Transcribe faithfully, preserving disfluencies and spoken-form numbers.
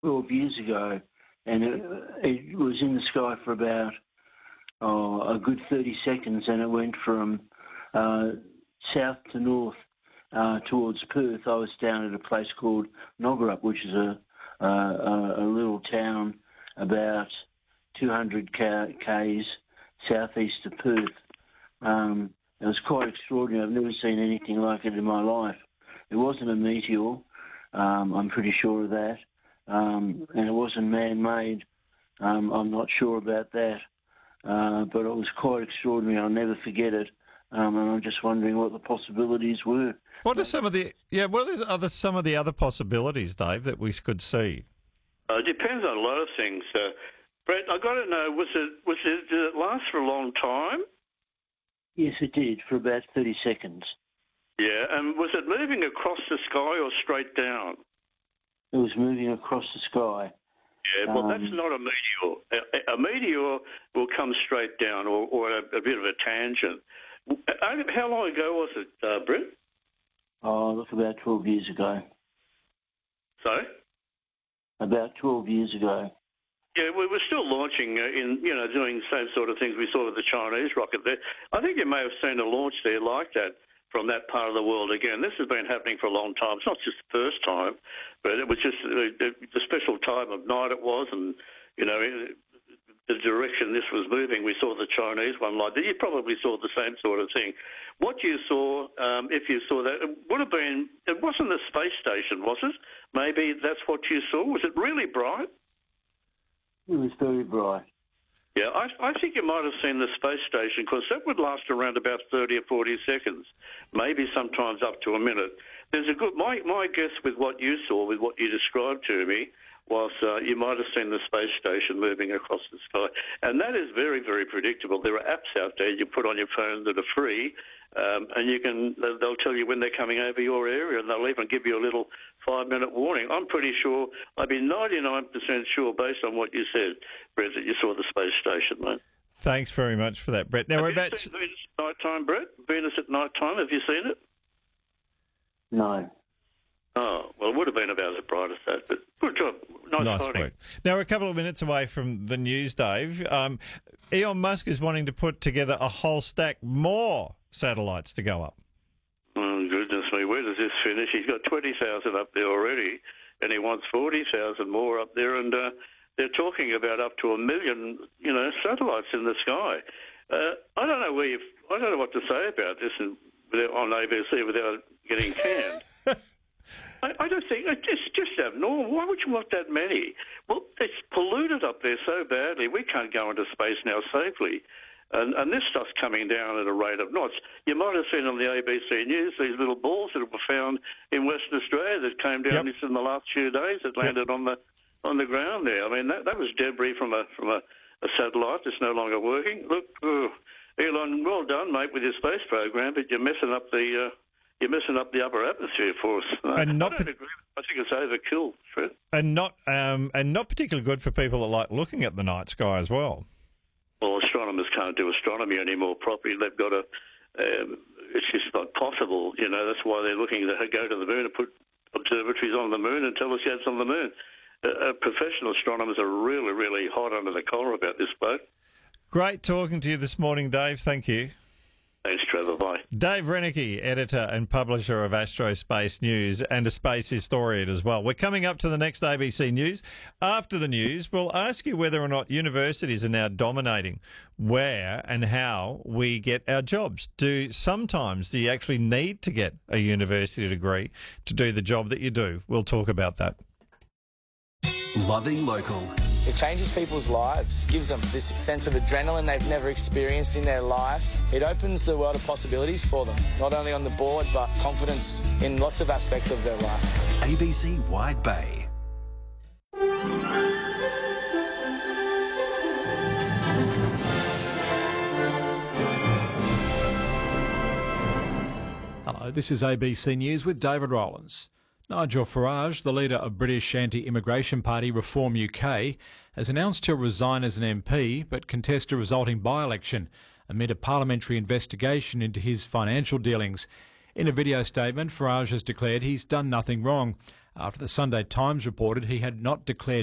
twelve years ago, and it, it was in the sky for about oh, a good thirty seconds, and it went from uh, south to north uh, towards Perth. I was down at a place called Noggerup, which is a, a, a little town about two hundred k's southeast of Perth. Um, it was quite extraordinary. I've never seen anything like it in my life. It wasn't a meteor, um, I'm pretty sure of that, um, and it wasn't man-made. Um, I'm not sure about that, uh, but it was quite extraordinary. I'll never forget it, um, and I'm just wondering what the possibilities were. What are some of the yeah? What are, the, are the, some of the other possibilities, Dave, that we could see? Uh, it depends on a lot of things. Uh, Brett, I got to know, was it was it did it last for a long time? Yes, it did, for about thirty seconds. Yeah, and was it moving across the sky or straight down? It was moving across the sky. Yeah, well, um, that's not a meteor. A, a meteor will come straight down, or, or a, a bit of a tangent. How long ago was it, uh, Brett? Oh, look, about twelve years ago. Sorry? About twelve years ago. Yeah, we were still launching uh, in, you know, doing the same sort of things we saw with the Chinese rocket there. I think you may have seen a launch there like that from that part of the world again. This has been happening for a long time. It's not just the first time, but it was just uh, the, the special time of night it was, and, you know, the direction this was moving. We saw the Chinese one like that. You probably saw the same sort of thing. What you saw, um, if you saw that, it would have been, it wasn't the space station, was it? Maybe that's what you saw. Was it really bright? It was very bright. Yeah, I, I think you might have seen the space station, because that would last around about thirty or forty seconds, maybe sometimes up to a minute. There's a good, my, my guess with what you saw, with what you described to me, was uh, you might have seen the space station moving across the sky. And that is very, very predictable. There are apps out there you put on your phone that are free, um, and you can, they'll tell you when they're coming over your area, and they'll even give you a little five-minute warning. I'm pretty sure, I'd be ninety-nine percent sure, based on what you said, Brett, that you saw the space station, mate. Thanks very much for that, Brett. Now, have we're you about seen Venus at night time, Brett? Venus at night time, have you seen it? No. Oh, well, it would have been about as bright as that, but good job. Nice, nice fighting. work. Now, we're a couple of minutes away from the news, Dave. Um, Elon Musk is wanting to put together a whole stack more satellites to go up. Oh, goodness me, where does this finish? He's got twenty thousand up there already, and he wants forty thousand more up there, and uh, they're talking about up to a million, you know, satellites in the sky. Uh, I don't know where you've, I don't know what to say about this in, without, on A B C without getting canned. I, I don't think, it's just abnormal. Why would you want that many? Well, it's polluted up there so badly, we can't go into space now safely. And, and this stuff's coming down at a rate of knots. You might have seen on the A B C News these little balls that were found in Western Australia that came down Yep. just in the last few days that landed Yep. on the on the ground there. I mean, that, that was debris from a from a, a satellite that's no longer working. Look, oh, Elon, well done, mate, with your space program, but you're messing up the uh, you're messing up the upper atmosphere for us. And not I don't agree. I think it's overkill, Fred. And not um, and not particularly good for people that like looking at the night sky as well. Well, astronomers can't do astronomy anymore properly. They've got to, um, it's just not possible, you know. That's why they're looking to go to the moon and put observatories on the moon and telescopes on the moon. Uh, uh, professional astronomers are really, really hot under the collar about this bloke. Great talking to you this morning, Dave. Thank you. Thanks, Trevor. Bye. Dave Reneke, editor and publisher of Astrospace News and a space historian as well. We're coming up to the next A B C News. After the news, we'll ask you whether or not universities are now dominating where and how we get our jobs. Do sometimes do you actually need to get a university degree to do the job that you do? We'll talk about that. Loving local. It changes people's lives, gives them this sense of adrenaline they've never experienced in their life. It opens the world of possibilities for them, not only on the board, but confidence in lots of aspects of their life. A B C Wide Bay. Hello, this is A B C News with David Rowlands. Nigel Farage, the leader of British anti-immigration party Reform U K, has announced he'll resign as an M P but contest a resulting by-election amid a parliamentary investigation into his financial dealings. In a video statement, Farage has declared he's done nothing wrong, after the Sunday Times reported he had not declared